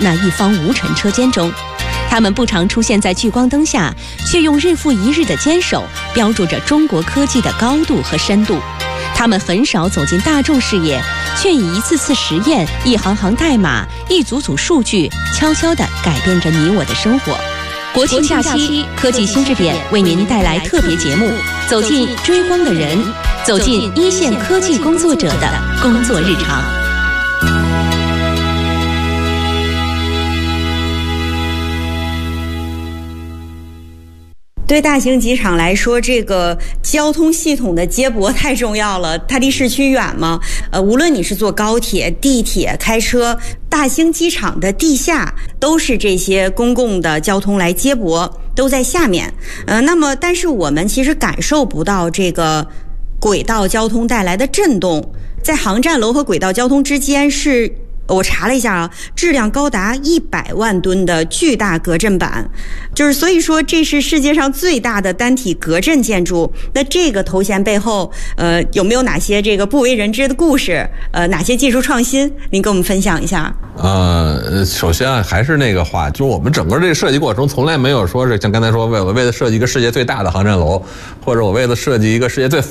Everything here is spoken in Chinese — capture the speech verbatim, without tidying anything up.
那一方无尘车间中。他们不常出现在聚光灯下，却用日复一日的坚守标注着中国科技的高度和深度。他们很少走进大众视野，却以一次次实验、一行行代码、一组组数据，悄悄地改变着你我的生活。国庆假期，科技新视点为您带来特别节目《走进追光的人》，走进一线科技工作者的工作日常。 对大型机场来说，这个交通系统的接驳太重要了。它离市区远吗？呃，无论你是坐高铁、地铁、开车，大型机场的地下都是这些公共的交通来接驳，都在下面。呃，那么但是我们其实感受不到这个轨道交通带来的震动，在航站楼和轨道交通之间是。我查了一下啊，质量高达一百万吨的巨大隔震板，就是所以说这是世界上最大的单体隔震建筑。那这个头衔背后，呃，有没有哪些这个不为人知的故事？呃，哪些技术创新？您跟我们分享一下。 呃，首先啊，还是那个话，就是我们整个这个设计过程中，从来没有说是像刚才说，为我为了设计一个世界最大的航站楼，或者我为了设计一个世界最